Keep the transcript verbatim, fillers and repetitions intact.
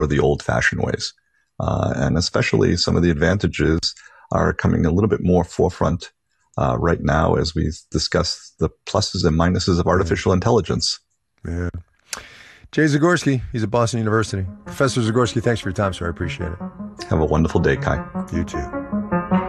the old-fashioned ways. Uh, and especially some of the advantages are coming a little bit more forefront uh, right now as we discuss the pluses and minuses of artificial yeah. intelligence. Yeah. Jay Zagorski, he's at Boston University. Professor Zagorski, thanks for your time, sir. I appreciate it. Have a wonderful day, Kai. You too.